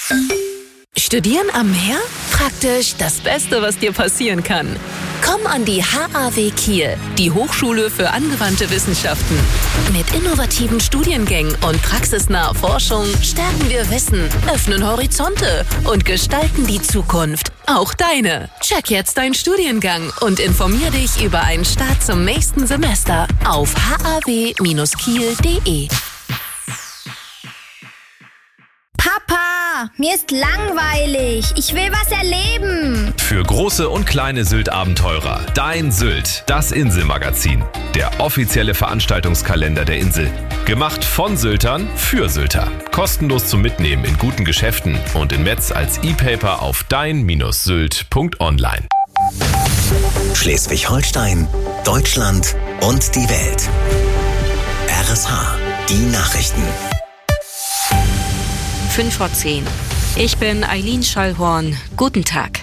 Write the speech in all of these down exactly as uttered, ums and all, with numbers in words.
Studieren am Meer? Praktisch das Beste, was dir passieren kann. Komm an die H A W Kiel, die Hochschule für angewandte Wissenschaften. Mit innovativen Studiengängen und praxisnaher Forschung stärken wir Wissen, öffnen Horizonte und gestalten die Zukunft. Auch deine. Check jetzt deinen Studiengang und informier dich über einen Start zum nächsten Semester auf h a w kiel punkt d e. Papa, mir ist langweilig. Ich will was erleben. Für große und kleine Sylt-Abenteurer. Dein Sylt, das Inselmagazin. Der offizielle Veranstaltungskalender der Insel. Gemacht von Syltern für Sylter. Kostenlos zum Mitnehmen in guten Geschäften und in Metz als E-Paper auf dein Sylt punkt online. Schleswig-Holstein, Deutschland und die Welt. R S H, die Nachrichten. fünf vor zehn. Ich bin Eileen Schallhorn. Guten Tag.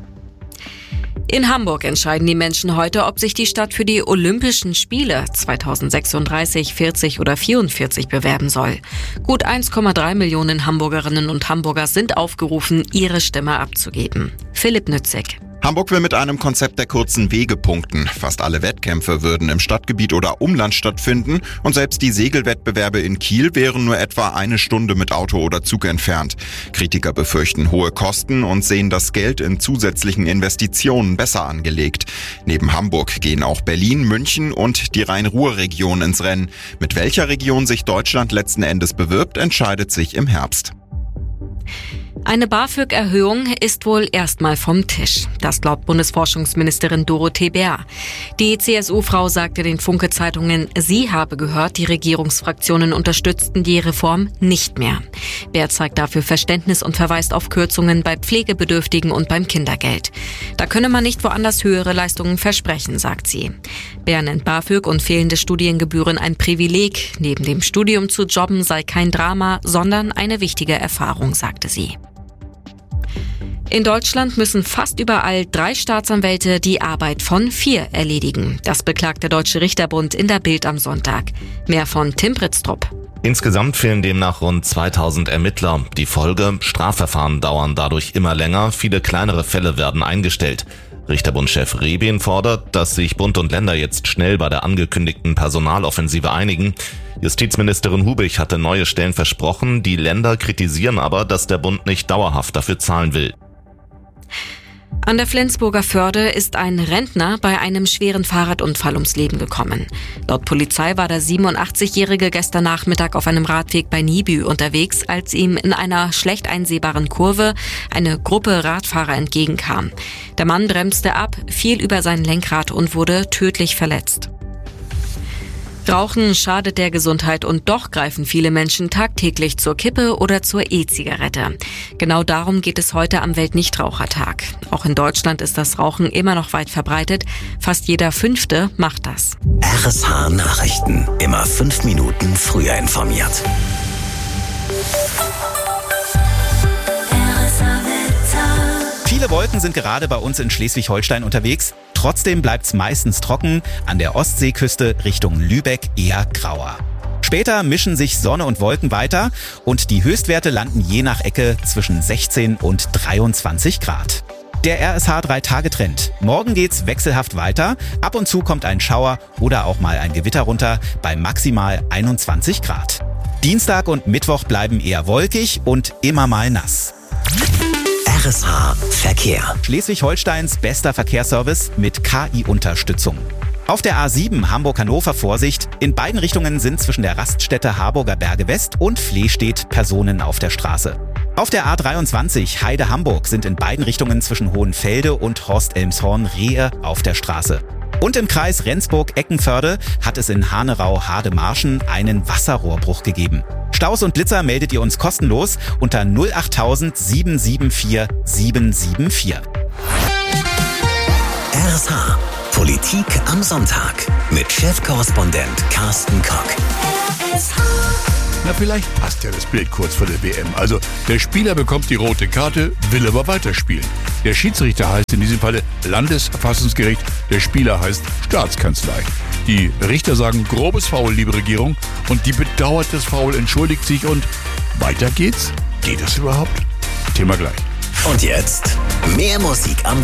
In Hamburg entscheiden die Menschen heute, ob sich die Stadt für die Olympischen Spiele zweitausendsechsunddreißig, vierzig oder vierundvierzig bewerben soll. Gut eins Komma drei Millionen Hamburgerinnen und Hamburger sind aufgerufen, ihre Stimme abzugeben. Philipp Nützig. Hamburg will mit einem Konzept der kurzen Wege punkten. Fast alle Wettkämpfe würden im Stadtgebiet oder Umland stattfinden und selbst die Segelwettbewerbe in Kiel wären nur etwa eine Stunde mit Auto oder Zug entfernt. Kritiker befürchten hohe Kosten und sehen das Geld in zusätzlichen Investitionen besser angelegt. Neben Hamburg gehen auch Berlin, München und die Rhein-Ruhr-Region ins Rennen. Mit welcher Region sich Deutschland letzten Endes bewirbt, entscheidet sich im Herbst. Eine BAföG-Erhöhung ist wohl erstmal vom Tisch. Das glaubt Bundesforschungsministerin Dorothee Bär. Die C S U-Frau sagte den Funke-Zeitungen, sie habe gehört, die Regierungsfraktionen unterstützten die Reform nicht mehr. Bär zeigt dafür Verständnis und verweist auf Kürzungen bei Pflegebedürftigen und beim Kindergeld. Da könne man nicht woanders höhere Leistungen versprechen, sagt sie. Bär nennt BAföG und fehlende Studiengebühren ein Privileg. Neben dem Studium zu jobben sei kein Drama, sondern eine wichtige Erfahrung, sagte sie. In Deutschland müssen fast überall drei Staatsanwälte die Arbeit von vier erledigen. Das beklagt der Deutsche Richterbund in der Bild am Sonntag. Mehr von Tim Pritztrup. Insgesamt fehlen demnach rund zweitausend Ermittler. Die Folge: Strafverfahren dauern dadurch immer länger, viele kleinere Fälle werden eingestellt. Richterbundchef Rebien fordert, dass sich Bund und Länder jetzt schnell bei der angekündigten Personaloffensive einigen. Justizministerin Hubich hatte neue Stellen versprochen, die Länder kritisieren aber, dass der Bund nicht dauerhaft dafür zahlen will. An der Flensburger Förde ist ein Rentner bei einem schweren Fahrradunfall ums Leben gekommen. Laut Polizei war der siebenundachtzigjährige gestern Nachmittag auf einem Radweg bei Niebü unterwegs, als ihm in einer schlecht einsehbaren Kurve eine Gruppe Radfahrer entgegenkam. Der Mann bremste ab, fiel über sein Lenkrad und wurde tödlich verletzt. Rauchen schadet der Gesundheit und doch greifen viele Menschen tagtäglich zur Kippe oder zur E-Zigarette. Genau darum geht es heute am Weltnichtrauchertag. Auch in Deutschland ist das Rauchen immer noch weit verbreitet. Fast jeder Fünfte macht das. R S H Nachrichten. Immer fünf Minuten früher informiert. Viele Wolken sind gerade bei uns in Schleswig-Holstein unterwegs. Trotzdem bleibt's meistens trocken, an der Ostseeküste Richtung Lübeck eher grauer. Später mischen sich Sonne und Wolken weiter und die Höchstwerte landen je nach Ecke zwischen sechzehn und dreiundzwanzig Grad. Der R S H drei Tage Trend. Morgen geht's wechselhaft weiter. Ab und zu kommt ein Schauer oder auch mal ein Gewitter runter bei maximal einundzwanzig Grad. Dienstag und Mittwoch bleiben eher wolkig und immer mal nass. R S H Verkehr. Schleswig-Holsteins bester Verkehrsservice mit K I-Unterstützung. Auf der A sieben Hamburg-Hannover Vorsicht. In beiden Richtungen sind zwischen der Raststätte Harburger Berge West und Flehstedt Personen auf der Straße. Auf der A dreiundzwanzig Heide-Hamburg sind in beiden Richtungen zwischen Hohenfelde und Horst-Elmshorn Rehe auf der Straße. Und im Kreis Rendsburg-Eckenförde hat es in Hanerau-Hademarschen einen Wasserrohrbruch gegeben. Staus und Blitzer meldet ihr uns kostenlos unter null achttausend sieben sieben vier sieben sieben vier. R S H Politik am Sonntag mit Chefkorrespondent Carsten Kock. R S H. Na, vielleicht passt ja das Bild kurz vor der W M. Also, der Spieler bekommt die rote Karte, will aber weiterspielen. Der Schiedsrichter heißt in diesem Falle Landesverfassungsgericht, der Spieler heißt Staatskanzlei. Die Richter sagen grobes Foul, liebe Regierung, und die bedauert das Foul, entschuldigt sich und weiter geht's? Geht das überhaupt? Thema gleich. Und jetzt mehr Musik am